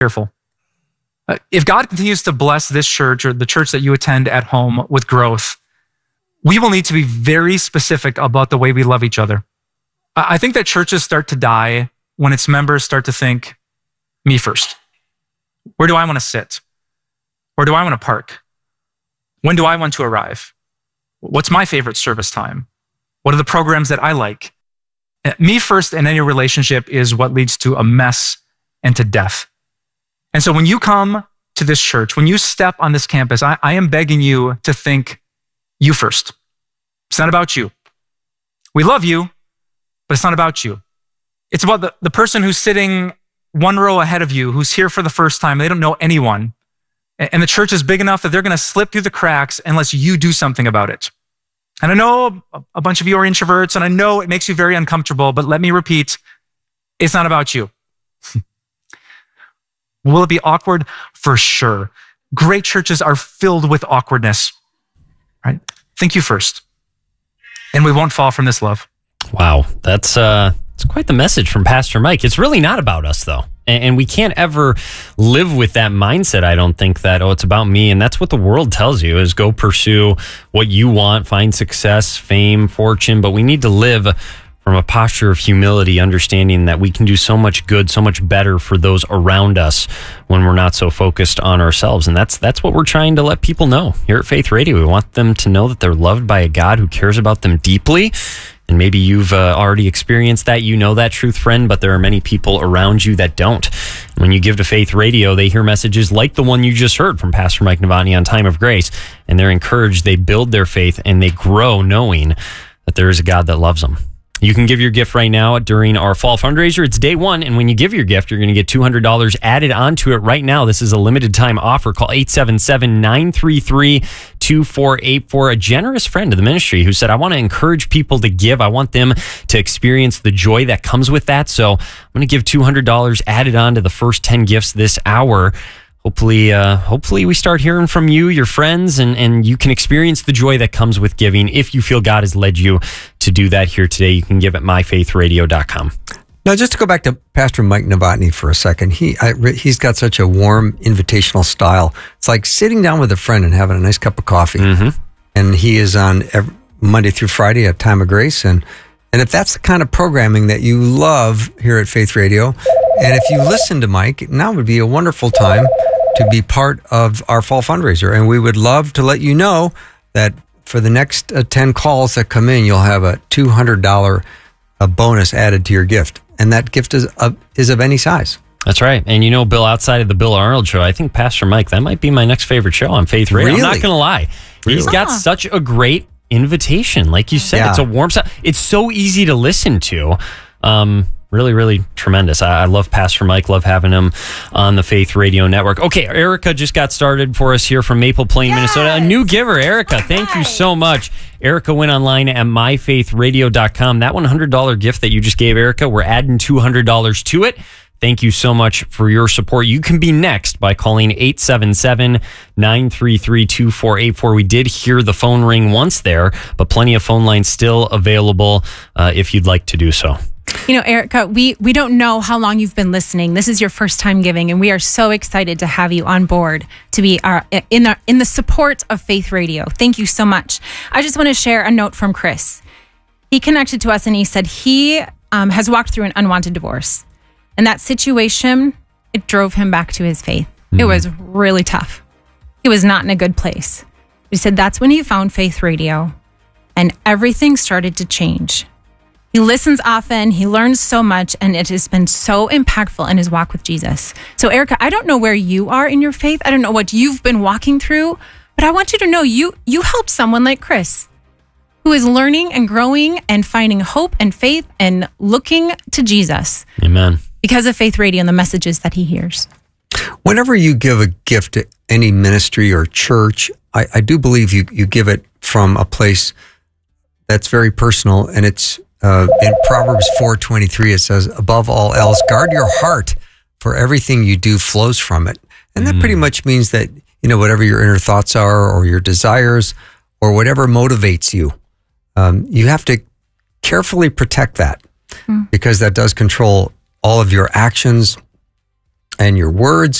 careful. If God continues to bless this church or the church that you attend at home with growth, we will need to be very specific about the way we love each other. I think that churches start to die when its members start to think, me first. Where do I want to sit? Where do I want to park? When do I want to arrive? What's my favorite service time? What are the programs that I like? Me first in any relationship is what leads to a mess and to death. And so when you come to this church, when you step on this campus, I am begging you to think you first. It's not about you. We love you, but it's not about you. It's about the person who's sitting one row ahead of you, who's here for the first time. They don't know anyone. And the church is big enough that they're going to slip through the cracks unless you do something about it. And I know a bunch of you are introverts, and I know it makes you very uncomfortable, but let me repeat, it's not about you. Will it be awkward? For sure. Great churches are filled with awkwardness, right? Think you first, and we won't fall from this love. Wow, that's quite the message from Pastor Mike. It's really not about us, though. And we can't ever live with that mindset, I don't think, that, it's about me. And that's what the world tells you, is go pursue what you want, find success, fame, fortune. But we need to live from a posture of humility, understanding that we can do so much good, so much better for those around us when we're not so focused on ourselves. And that's what we're trying to let people know here at Faith Radio. We want them to know that they're loved by a God who cares about them deeply. And maybe you've already experienced that, you know that truth, friend, but there are many people around you that don't. When you give to Faith Radio, they hear messages like the one you just heard from Pastor Mike Novotny on Time of Grace, and they're encouraged, they build their faith, and they grow knowing that there is a God that loves them. You can give your gift right now during our fall fundraiser. It's day one, and when you give your gift, you're going to get $200 added onto it right now. This is a limited time offer. Call 877-933-2484. A generous friend of the ministry who said, I want to encourage people to give. I want them to experience the joy that comes with that. So I'm going to give $200 added on to the first 10 gifts this hour. Hopefully we start hearing from you, your friends, and you can experience the joy that comes with giving. If you feel God has led you to do that here today, you can give at myfaithradio.com. Now, just to go back to Pastor Mike Novotny for a second, he's got such a warm, invitational style. It's like sitting down with a friend and having a nice cup of coffee. Mm-hmm. And he is on Monday through Friday at Time of Grace. And if that's the kind of programming that you love here at Faith Radio, and if you listen to Mike, now would be a wonderful time to be part of our fall fundraiser. And we would love to let you know that for the next 10 calls that come in, you'll have a $200 bonus added to your gift. And that gift is of any size. That's right. And you know, Bill, outside of the Bill Arnold Show, I think Pastor Mike, that might be my next favorite show on Faith Radio. Really? I'm not going to lie. Really? He's got such a great invitation. Like you said, Yeah. It's a warm sound. It's so easy to listen to. Really, really tremendous. I love Pastor Mike, love having him on the Faith Radio Network. Okay, Erica just got started for us here from Maple Plain, Minnesota. A new giver, Erica. Thank you so much. Erica went online at myfaithradio.com. That $100 gift that you just gave Erica, we're adding $200 to it. Thank you so much for your support. You can be next by calling 877-933-2484. We did hear the phone ring once there, but plenty of phone lines still available if you'd like to do so. You know, Erica, we don't know how long you've been listening. This is your first time giving, and we are so excited to have you on board to be in the support of Faith Radio. Thank you so much. I just want to share a note from Chris. He connected to us, and he said he has walked through an unwanted divorce. And that situation, it drove him back to his faith. It was really tough. He was not in a good place. He said that's when he found Faith Radio, and everything started to change. He listens often, he learns so much, and it has been so impactful in his walk with Jesus. So, Erica, I don't know where you are in your faith. I don't know what you've been walking through, but I want you to know you helped someone like Chris, who is learning and growing and finding hope and faith and looking to Jesus. Amen. Because of Faith Radio and the messages that he hears. Whenever you give a gift to any ministry or church, I do believe you give it from a place that's very personal, and it's in Proverbs 4:23, it says, above all else, guard your heart, for everything you do flows from it. And that pretty much means that, you know, whatever your inner thoughts are or your desires or whatever motivates you, you have to carefully protect that because that does control all of your actions and your words